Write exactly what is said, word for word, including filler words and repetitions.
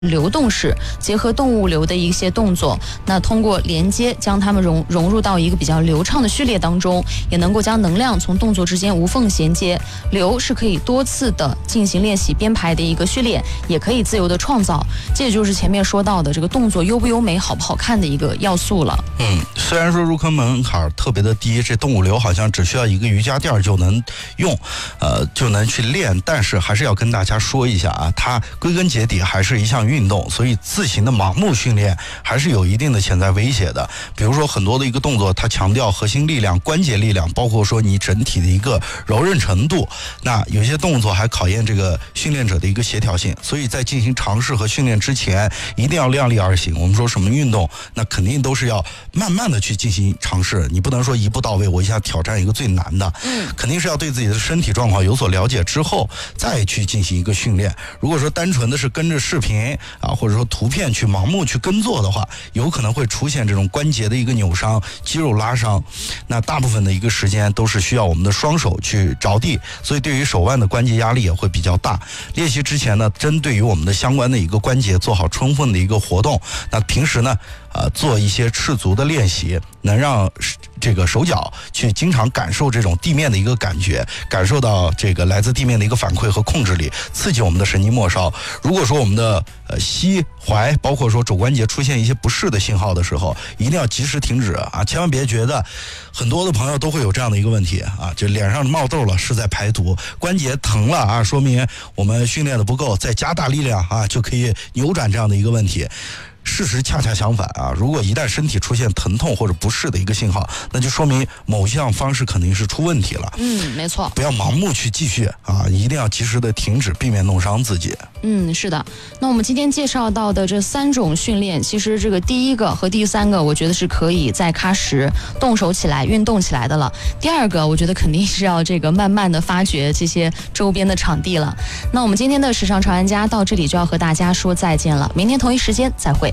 流动式，结合动物流的一些动作，那通过连接将它们融融入到一个比较流畅的序列当中，也能够将能量从动作之间无缝衔接。流是可以多次的进行练习编排的一个序列，也可以自由的创造。这也就是前面说到的这个动作优不优美、好不好看的一个要素了。 嗯，虽然说入坑门槛特别的低，这动物流好像只需要一个瑜伽垫就能用，呃，就能去练，但是还是要跟大家说一下啊，它归根结底还是一项运动，所以自行的盲目训练还是有一定的潜在威胁的。比如说很多的一个动作，它强调核心力量、关节力量，包括说你整体的一个柔韧程度。那有些动作还考验这个训练者的一个协调性，所以在进行尝试和训练之前，一定要量力而行。我们说什么运动，那肯定都是要慢慢的去进行尝试，你不能说一步到位，我一下挑战一个最难的，嗯，肯定是要对自己的身体状况有所了解之后，再去进行一个训练。如果说单纯的是跟着视频啊，或者说图片去盲目去跟做的话，有可能会出现这种关节的一个扭伤、肌肉拉伤。那大部分的一个时间都是需要我们的双手去着地，所以对于手腕的关节压力也会比较大。练习之前呢，针对于我们的相关的一个关节做好充分的一个活动。那平时呢，呃，做一些赤足的练习，能让这个手脚去经常感受这种地面的一个感觉，感受到这个来自地面的一个反馈和控制力，刺激我们的神经末梢。如果说我们的呃膝踝包括说肘关节出现一些不适的信号的时候，一定要及时停止啊！千万别觉得很多的朋友都会有这样的一个问题啊，就脸上冒痘了是在排毒，关节疼了啊，说明我们训练的不够，再加大力量啊，就可以扭转这样的一个问题。事实恰恰相反啊！如果一旦身体出现疼痛或者不适的一个信号，那就说明某项方式肯定是出问题了。 嗯，没错， 不要盲目去继续啊，一定要及时的停止，避免弄伤自己。 嗯，是的。那我们今天介绍到的这三种训练，其实这个第一个和第三个，我觉得是可以在喀什动手起来、运动起来的了。第二个，我觉得肯定是要这个慢慢的发掘这些周边的场地了。那我们今天的时尚潮玩家到这里就要和大家说再见了，明天同一时间再会。